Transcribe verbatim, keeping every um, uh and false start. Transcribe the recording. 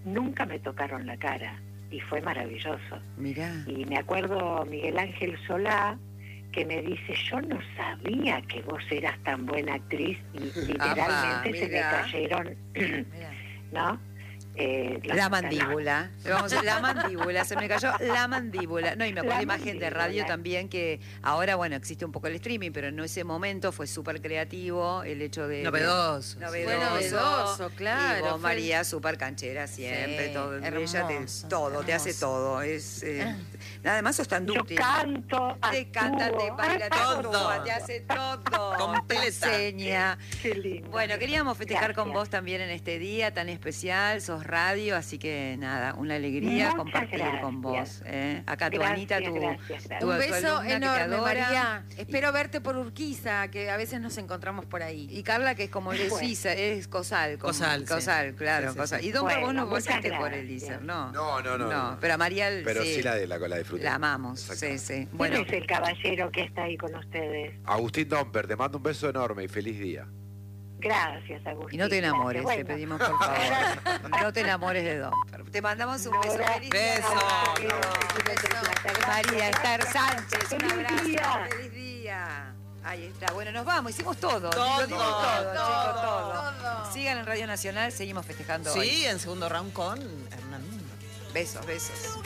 nunca me tocaron la cara y fue maravilloso. Mirá. Y me acuerdo Miguel Ángel Solá, que me dice, yo no sabía que vos eras tan buena actriz, y literalmente Apa, se me cayeron, ¿no? Eh, la, la mandíbula, vamos a la mandíbula, se me cayó la mandíbula. No, y me acuerdo de imagen de radio también, que ahora, bueno, existe un poco el streaming, pero en ese momento fue súper creativo el hecho de... Novedoso. De, novedoso. Fue novedoso, claro. Y vos, María, súper canchera siempre, sí, todo, hermoso, ella te, todo, hermoso. Te hace todo. Es, eh, nada más sos tan dúctil. Yo canto, te actúo, canta, te baila, todo. todo, te hace todo. Completa. Te enseña. Qué lindo. Bueno, queríamos festejar Gracias. con vos también en este día tan especial, sos radio, así que nada, una alegría Muchas compartir gracias. con vos. ¿eh? Acá tu Gracias, Anita, tu, gracias, gracias. tu Un beso alumna enorme, María. Y, Espero verte por Urquiza, que a veces nos encontramos por ahí. y Carla, que es como el Bueno. ISER, es Cosal. Como, Cosal, sí. Cosal, claro, Sí, sí, Cosal. sí. Y Don Bueno, vos no muchas pasaste por el gracias. ISER, ¿no? No, no, no, no. Pero a Marial Pero sí, sí la de la, la disfruté. la amamos, sí, sí. Bueno, ¿Quién es el caballero que está ahí con ustedes? Agustín Domper, te mando un beso enorme y feliz día. Gracias, Agustín. y no te enamores, Gracias. te Bueno. pedimos por favor. No te enamores de Don. Te mandamos un beso. Nora, Feliz beso. día. María Esther Sánchez, un Feliz abrazo. día. Feliz día. Ahí está. Bueno, nos vamos. Hicimos todo. Todo, Lo dimos todo, todo, chicos, todo. todo. Sigan en Radio Nacional. Seguimos festejando hoy. Sí, en segundo round con Hernán Mundo. Besos, besos.